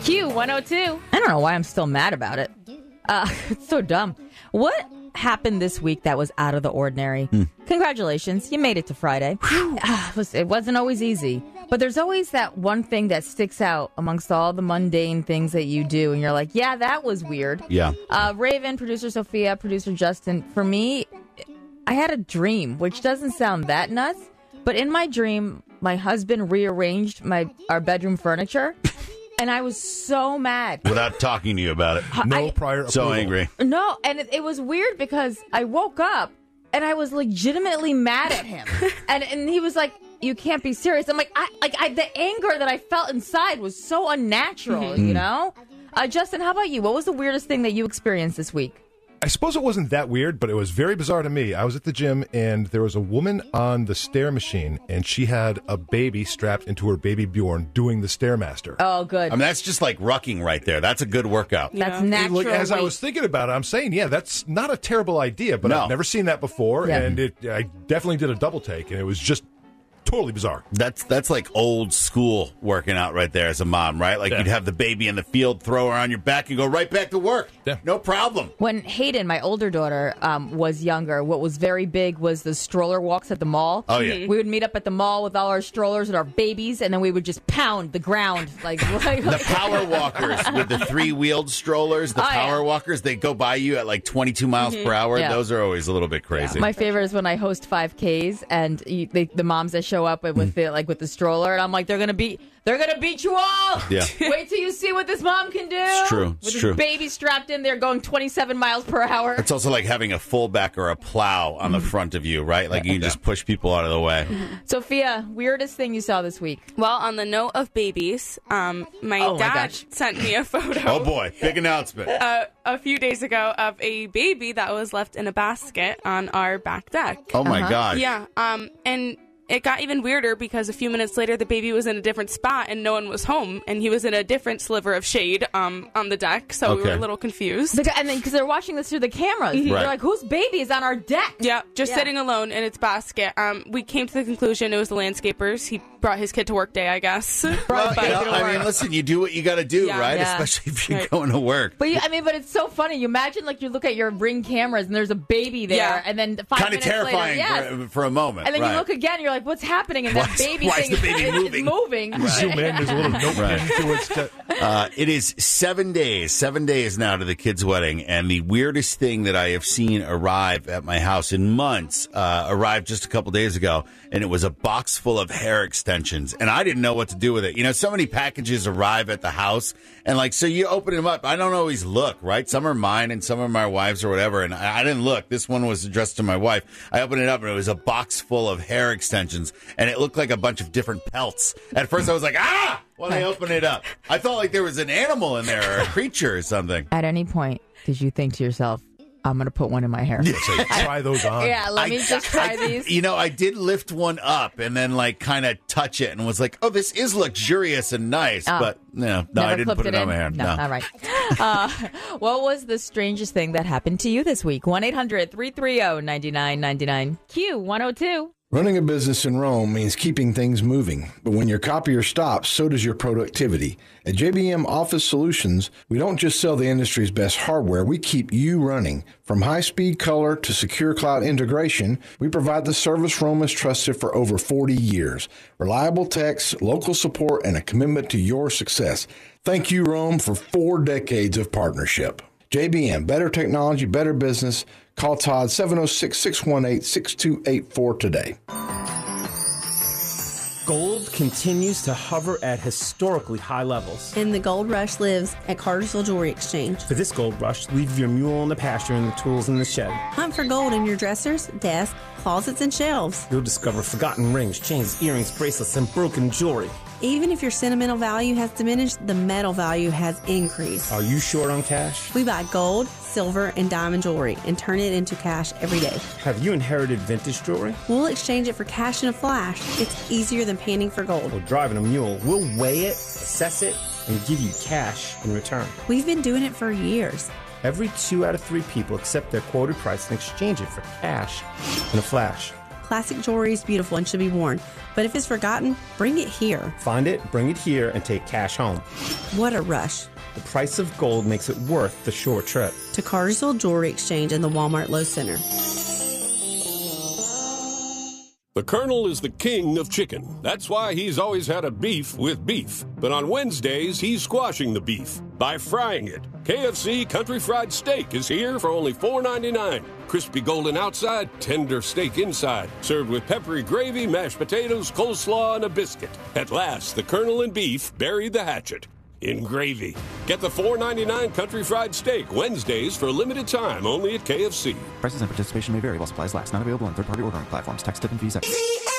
Q102. I don't know why I'm still mad about it. It's so dumb. What happened this week that was out of the ordinary? Congratulations, you made it to Friday. It wasn't always easy, but there's always that one thing that sticks out amongst all the mundane things that you do, and you're like, yeah, that was weird. Yeah. Raven, producer Sophia, producer Justin, for me, I had a dream, which doesn't sound that nuts, but in my dream, my husband rearranged our bedroom furniture. And I was so mad. Without talking to you about it. No prior approval. So angry. No, and it was weird because I woke up and I was legitimately mad at him. and he was like, you can't be serious. I'm like, the anger that I felt inside was so unnatural, you know? Justin, how about you? What was the weirdest thing that you experienced this week? I suppose it wasn't that weird, but it was very bizarre to me. I was at the gym, and there was a woman on the stair machine, and she had a baby strapped into her baby Bjorn doing the Stairmaster. Oh, good. I mean, that's just like rucking right there. That's a good workout. That's natural. As I was thinking about it, I'm saying, yeah, that's not a terrible idea, but I've never seen that before, and I definitely did a double take, and it was just totally bizarre. That's like old school working out right there as a mom, right? Like you'd have the baby in the field, throw her on your back, and go right back to work. Yeah. No problem. When Hayden, my older daughter, was younger, what was very big was the stroller walks at the mall. Oh, yeah. We would meet up at the mall with all our strollers and our babies, and then we would just pound the ground. The power walkers with the three-wheeled strollers, the power walkers, they go by you at like 22 miles per hour. Yeah. Those are always a little bit crazy. Yeah. My favorite is when I host 5Ks, and the moms that show up with the stroller, and I'm like, they're gonna beat you all. Yeah. Wait till you see what this mom can do. It's true. With this baby strapped in there going 27 miles per hour. It's also like having a fullback or a plow on the front of you, right? Like you can just push people out of the way. Sophia, weirdest thing you saw this week? Well, on the note of babies, my dad sent me a photo. Oh boy, big announcement. A few days ago of a baby that was left in a basket on our back deck. Oh my gosh. Yeah. And it got even weirder because a few minutes later, the baby was in a different spot and no one was home. And he was in a different sliver of shade on the deck. So we were a little confused. Because they're watching this through the cameras. Right. They're like, whose baby is on our deck? Yeah, sitting alone in its basket. We came to the conclusion it was the landscapers. He brought his kid to work day, I guess. Well, I mean, listen, you do what you got to do, right? Yeah. Especially if you're going to work. But but it's so funny. You imagine like you look at your Ring cameras and there's a baby there, and then 5 kind of minutes terrifying later, for a moment. And then you look again, you're like, what's happening? And that baby why thing is the baby moving? Right. Zoom in, there's a little notepad to it. It is 7 days now to the kid's wedding, and the weirdest thing that I have seen arrive at my house in months arrived just a couple days ago, and it was a box full of hair extensions, and I didn't know what to do with it. You know, so many packages arrive at the house, and so you open them up. I don't always look, right? Some are mine and some are my wife's or whatever, and I didn't look. This one was addressed to my wife. I opened it up, and it was a box full of hair extensions, and it looked like a bunch of different pelts. At first, I was like, when I opened it up. I thought like there was an animal in there or a creature or something. At any point, did you think to yourself, I'm going to put one in my hair? So try those on. Yeah, let me just try these. You know, I did lift one up and then kind of touch it and was like, oh, this is luxurious and nice. But no, I didn't put it on my hair. No, all right. What was the strangest thing that happened to you this week? 1-800-330-9999. Q102. Running a business in Rome means keeping things moving, but when your copier stops, so does your productivity. At JBM Office Solutions, we don't just sell the industry's best hardware, we keep you running. From high-speed color to secure cloud integration, we provide the service Rome has trusted for over 40 years. Reliable techs, local support, and a commitment to your success. Thank you, Rome, for 4 decades of partnership. JBM, better technology, better business. Call Todd 706-618-6284 today. Gold continues to hover at historically high levels. And the gold rush lives at Cartersville Jewelry Exchange. For this gold rush, leave your mule in the pasture and the tools in the shed. Hunt for gold in your dressers, desk, closets, and shelves. You'll discover forgotten rings, chains, earrings, bracelets, and broken jewelry. Even if your sentimental value has diminished, the metal value has increased. Are you short on cash? We buy gold, silver, and diamond jewelry and turn it into cash every day. Have you inherited vintage jewelry? We'll exchange it for cash in a flash. It's easier than panning for gold. Or driving a mule. We'll weigh it, assess it, and give you cash in return. We've been doing it for years. Every 2 out of 3 people accept their quoted price and exchange it for cash in a flash. Classic jewelry is beautiful and should be worn, but if it's forgotten, bring it here. Find it, bring it here, and take cash home. What a rush. The price of gold makes it worth the short trip. To Cartersville Jewelry Exchange and the Walmart Low Center. The Colonel is the king of chicken. That's why he's always had a beef with beef. But on Wednesdays, he's squashing the beef by frying it. KFC Country Fried Steak is here for only $4.99. Crispy golden outside, tender steak inside. Served with peppery gravy, mashed potatoes, coleslaw, and a biscuit. At last, the Colonel and beef buried the hatchet in gravy. Get the $4.99 Country Fried Steak Wednesdays for a limited time only at KFC. Prices and participation may vary while supplies last. Not available on third-party ordering platforms. Tax, tip, and fees extra.